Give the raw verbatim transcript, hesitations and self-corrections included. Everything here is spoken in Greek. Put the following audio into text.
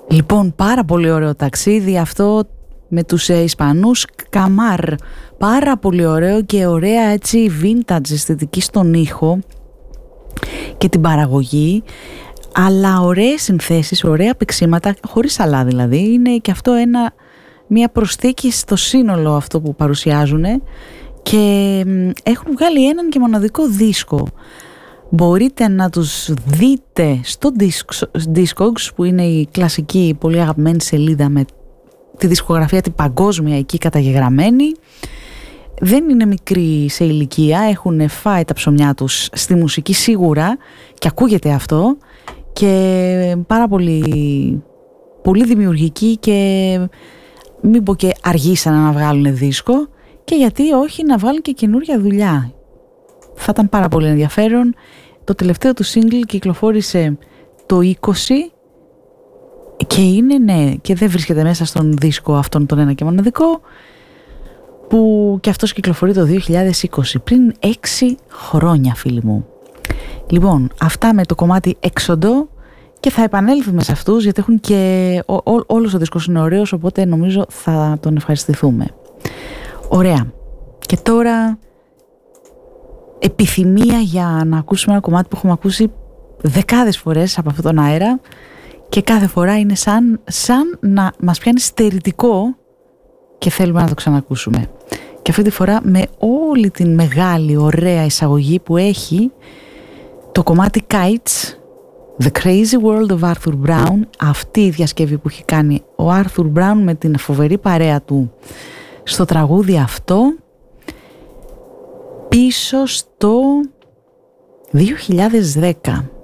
Λοιπόν, πάρα πολύ ωραίο ταξίδι αυτό με τους ε, Ισπανούς Καμάρ. Πάρα πολύ ωραίο και ωραία έτσι vintage αισθητική στον ήχο και την παραγωγή, αλλά ωραίες συνθέσεις, ωραία παίξηματα, χωρίς αλλά δηλαδή. Είναι και αυτό ένα, μια προσθήκη στο σύνολο αυτό που παρουσιάζουν και έχουν βγάλει έναν και μοναδικό δίσκο. Μπορείτε να τους δείτε στο Discogs, που είναι η κλασική πολύ αγαπημένη σελίδα με τη δισκογραφία την παγκόσμια εκεί καταγεγραμμένη. Δεν είναι μικροί σε ηλικία, έχουν φάει τα ψωμιά τους στη μουσική σίγουρα και ακούγεται αυτό, και πάρα πολύ, πολύ δημιουργικοί και μην πω και αργήσαν να βγάλουν δίσκο, και γιατί όχι να βγάλουν και καινούρια δουλειά. Θα ήταν πάρα πολύ ενδιαφέρον. Το τελευταίο του single κυκλοφόρησε το είκοσι και είναι ναι, και δεν βρίσκεται μέσα στον δίσκο αυτόν τον ένα και μοναδικό, που και αυτός κυκλοφορεί το δύο χιλιάδες είκοσι, πριν έξι χρόνια, φίλοι μου. Λοιπόν, αυτά με το κομμάτι Έξοντο, και θα επανέλθουμε σε αυτούς γιατί έχουν και ό, ό, όλος ο δίσκος είναι ωραίος, οπότε νομίζω θα τον ευχαριστηθούμε. Ωραία. Και τώρα επιθυμία για να ακούσουμε ένα κομμάτι που έχουμε ακούσει δεκάδες φορές από αυτόν τον αέρα, και κάθε φορά είναι σαν, σαν να μας πιάνει στερητικό και θέλουμε να το ξανακούσουμε. Και αυτή τη φορά με όλη την μεγάλη ωραία εισαγωγή που έχει το κομμάτι Kites, The Crazy World of Arthur Brown, αυτή η διασκευή που έχει κάνει ο Arthur Brown με την φοβερή παρέα του στο τραγούδι αυτό, πίσω στο δύο χιλιάδες δέκα.